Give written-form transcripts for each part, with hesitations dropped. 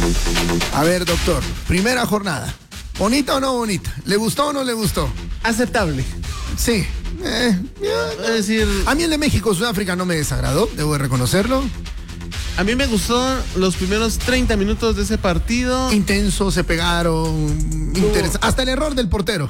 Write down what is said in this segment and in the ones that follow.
A ver, doctor, primera jornada. ¿Bonita o no bonita? ¿Le gustó o no le gustó? Aceptable. Sí. Es decir, A mí el de México, Sudáfrica no me desagradó, debo de reconocerlo. a mí me gustó los primeros 30 minutos de ese partido. Intenso, se pegaron, hasta el error del portero.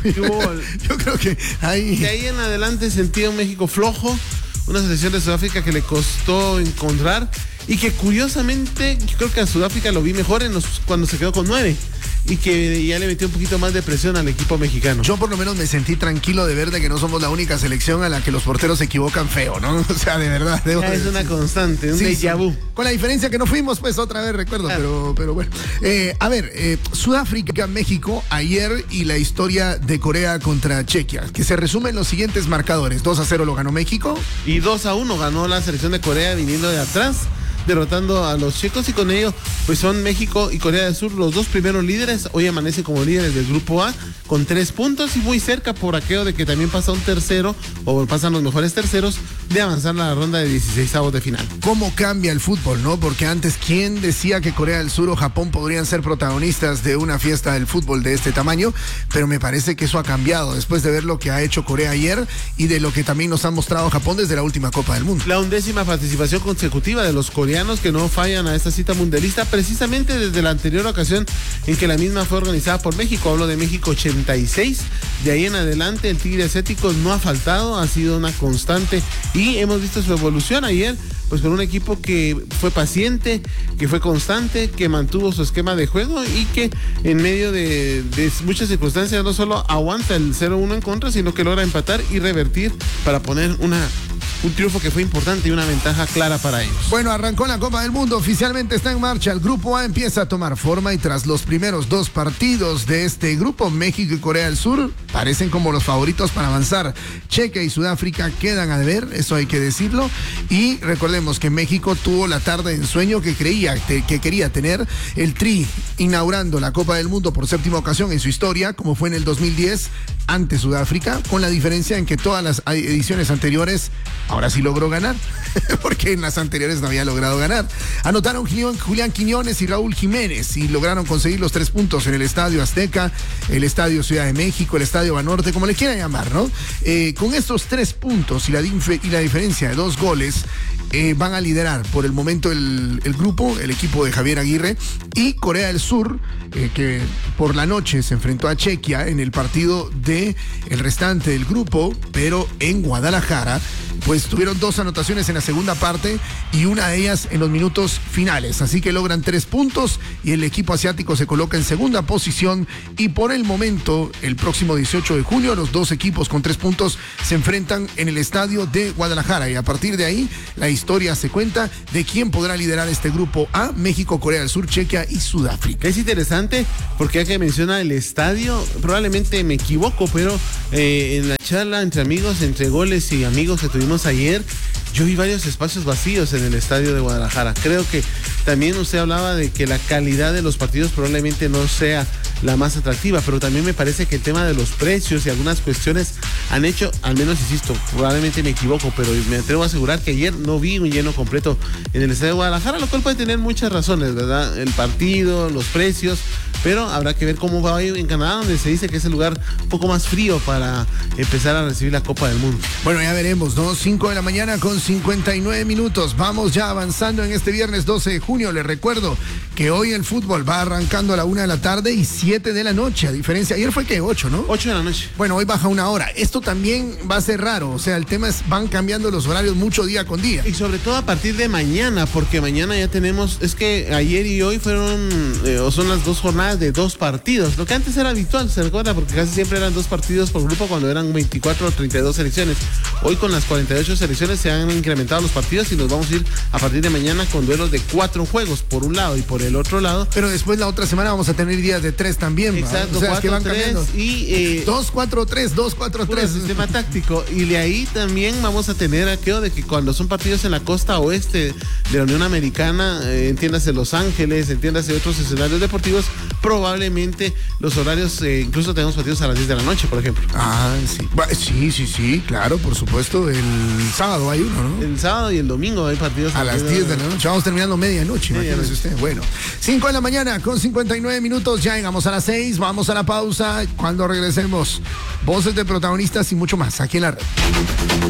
Yo creo que ahí... De ahí en adelante sentía un México flojo, una selección de Sudáfrica que le costó encontrar y que curiosamente yo creo que a Sudáfrica lo vi mejor cuando se quedó con 9 y que ya le metió un poquito más de presión al equipo mexicano. Yo por lo menos me sentí tranquilo de ver de que no somos la única selección a la que los porteros se equivocan feo, ¿no? O sea, de verdad. Es una constante, un déjà vu. Con la diferencia que no fuimos, pues otra vez, recuerdo, pero bueno. A ver, Sudáfrica, México, ayer y la historia de Corea contra Chequia, que se resume en los siguientes marcadores. 2-0 lo ganó México. Y 2-1 ganó la selección de Corea viniendo de atrás, derrotando a los checos, y con ello pues son México y Corea del Sur los dos primeros líderes. Hoy amanecen como líderes del grupo A con 3 puntos y muy cerca por aquello de que también pasa un tercero o pasan los mejores terceros de avanzar a la ronda de 16avos de final. ¿Cómo cambia el fútbol, no? Porque antes, ¿quién decía que Corea del Sur o Japón podrían ser protagonistas de una fiesta del fútbol de este tamaño? Pero me parece que eso ha cambiado después de ver lo que ha hecho Corea ayer y de lo que también nos ha mostrado Japón desde la última Copa del Mundo. La 11ª participación consecutiva de los coreanos, que no fallan a esta cita mundialista, precisamente desde la anterior ocasión en que la misma fue organizada por México. Hablo de México 86. De ahí en adelante el Tigre Asiático no ha faltado, ha sido una constante y hemos visto su evolución ayer, pues con un equipo que fue paciente, que fue constante, que mantuvo su esquema de juego y que en medio de muchas circunstancias no solo aguanta el 0-1 en contra, sino que logra empatar y revertir para poner un triunfo que fue importante y una ventaja clara para ellos. Bueno, arrancó la Copa del Mundo, oficialmente está en marcha. El grupo A empieza a tomar forma y tras los primeros 2 partidos de este grupo, México y Corea del Sur parecen como los favoritos para avanzar. Chequia y Sudáfrica quedan a deber, eso hay que decirlo. Y recordemos que México tuvo la tarde de ensueño que quería tener. El Tri inaugurando la Copa del Mundo por 7ª ocasión en su historia, como fue en el 2010 ante Sudáfrica, con la diferencia en que todas las ediciones anteriores ahora sí logró ganar, porque en las anteriores no había logrado ganar. Anotaron Julián Quiñones y Raúl Jiménez y lograron conseguir los 3 puntos en el Estadio Azteca, el Estadio Ciudad de México, el Estadio Banorte, como le quieran llamar, ¿no? Con estos 3 puntos y la diferencia de 2 goles, van a liderar por el momento el grupo, el equipo de Javier Aguirre, y Corea del Sur, que por la noche se enfrentó a Chequia en el partido de el restante del grupo, pero en Guadalajara, pues tuvieron 2 anotaciones en la segunda parte y una de ellas en los minutos finales, así que logran 3 puntos y el equipo asiático se coloca en segunda posición. Y por el momento, el próximo 18 de junio, los 2 equipos con 3 puntos se enfrentan en el estadio de Guadalajara, y a partir de ahí la historia se cuenta de quién podrá liderar este grupo A: México, Corea del Sur, Chequia y Sudáfrica. Es interesante porque ya que menciona el estadio, probablemente me equivoco, pero en la charla entre amigos, entre goles y amigos que tuvimos ayer, yo vi varios espacios vacíos en el estadio de Guadalajara. Creo que también usted hablaba de que la calidad de los partidos probablemente no sea la más atractiva, pero también me parece que el tema de los precios y algunas cuestiones han hecho, al menos insisto, probablemente me equivoco, pero me atrevo a asegurar que ayer no vi un lleno completo en el estadio de Guadalajara, lo cual puede tener muchas razones, ¿verdad? El partido, los precios, pero habrá que ver cómo va en Canadá, donde se dice que es el lugar un poco más frío para empezar a recibir la Copa del Mundo. Bueno, ya veremos, ¿no? 5 de la mañana con 59 minutos. Vamos ya avanzando en este viernes 12 de junio. Les recuerdo que hoy el fútbol va arrancando a la 1 de la tarde y 7 de la noche. A diferencia, ayer fue que 8, ¿no? 8 de la noche. Bueno, hoy baja 1 hora. Esto también va a ser raro. O sea, el tema es, van cambiando los horarios mucho día con día. Y sobre todo a partir de mañana, porque mañana ya tenemos, es que ayer y hoy fueron, o son las 2 jornadas de 2 partidos. Lo que antes era habitual, se recuerda, porque casi siempre eran 2 partidos por grupo cuando eran 24 o 32 selecciones. Hoy con las 48 selecciones se han incrementado los partidos y nos vamos a ir a partir de mañana con duelos de 4 juegos por un lado y por el otro lado. Pero después la otra semana vamos a tener días de 3 también. Exacto, o sea, 4, es que van 3 cambiando. y 2-4-3, 2-4-3. Sistema táctico. Y de ahí también vamos a tener aquello de que cuando son partidos en la costa oeste de la Unión Americana, entiéndase Los Ángeles, entiéndase otros escenarios deportivos, probablemente los horarios, incluso tenemos partidos a las 10 de la noche, por ejemplo. Sí, claro, por supuesto. El sábado hay uno, ¿no? El sábado y el domingo hay partidos a las 10 de la noche. Vamos terminando medianoche, imagínese usted. Bueno, 5 de la mañana con 59 minutos. Ya llegamos a las 6. Vamos a la pausa. Cuando regresemos, voces de protagonistas y mucho más aquí en la red.